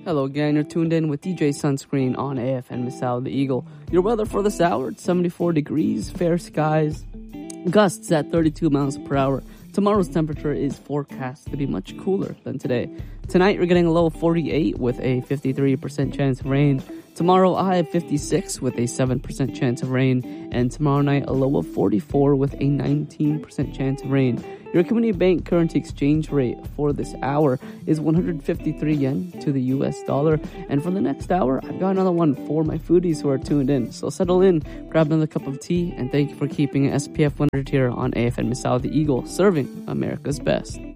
Hello again, you're tuned in with DJ Sunscreen on AFN Misao the Eagle. Your weather for this hour, it's 74 degrees, fair skies, gusts at 32 miles per hour. Tomorrow's temperature is forecast to be much cooler than today. Tonight, we're getting a low of 48 with a 53% chance of rain. Tomorrow, a high of 56 with a 7% chance of rain. And tomorrow night, a low of 44 with a 19% chance of rain. Your Community Bank currency exchange rate for this hour is 153 yen to the US dollar. And for the next hour, I've got another one for my foodies who are tuned in. So settle in, grab another cup of tea, and thank you for keeping SPF 100 here on AFN Misao the Eagle, serving America's best.